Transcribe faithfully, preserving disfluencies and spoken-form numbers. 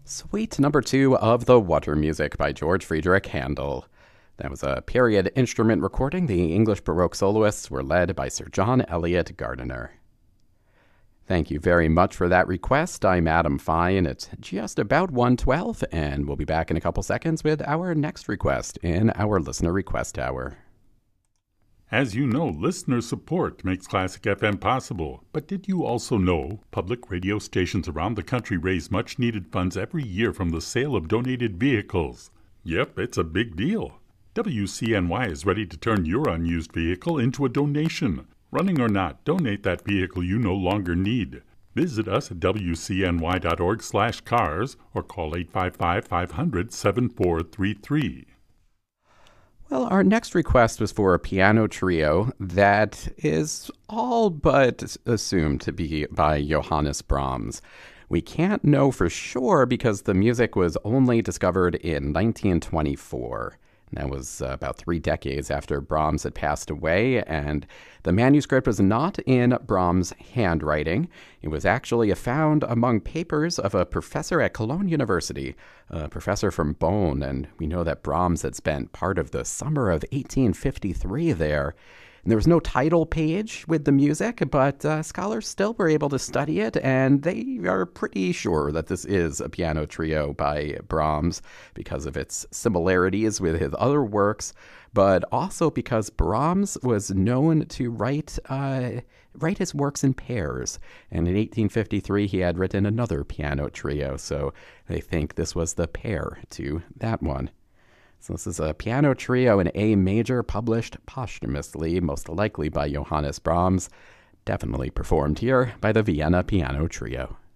Suite number two of The Water Music by George Friedrich Handel. That was a period instrument recording. The English Baroque soloists were led by Sir John Eliot Gardiner. Thank you very much for that request. I'm Adam Fine. It's just about one twelve, and we'll be back in a couple seconds with our next request in our Listener Request Hour. As you know, listener support makes Classic F M possible. But did you also know public radio stations around the country raise much-needed funds every year from the sale of donated vehicles? Yep, it's a big deal. W C N Y is ready to turn your unused vehicle into a donation. Running or not, donate that vehicle you no longer need. Visit us at W C N Y dot org slash cars or call eight five five, five hundred, seven four three three. Well, our next request was for a piano trio that is all but assumed to be by Johannes Brahms. We can't know for sure because the music was only discovered in nineteen twenty-four. That was uh, about three decades after Brahms had passed away, and the manuscript was not in Brahms' handwriting. It was actually found among papers of a professor at Cologne University, a professor from Bonn, and we know that Brahms had spent part of the summer of eighteen fifty-three there. And there was no title page with the music, but uh, scholars still were able to study it, and they are pretty sure that this is a piano trio by Brahms because of its similarities with his other works, but also because Brahms was known to write uh, write his works in pairs. And in eighteen fifty-three, he had written another piano trio, so they think this was the pair to that one. So this is a piano trio in A major, published posthumously, most likely by Johannes Brahms, definitely performed here by the Vienna Piano Trio.